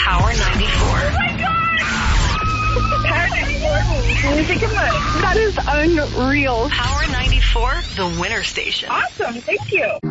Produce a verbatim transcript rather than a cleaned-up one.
Power ninety-four. Oh my God! Power ninety-four. Music and money. That is unreal. Power ninety-four, the winner station. Awesome. Thank you.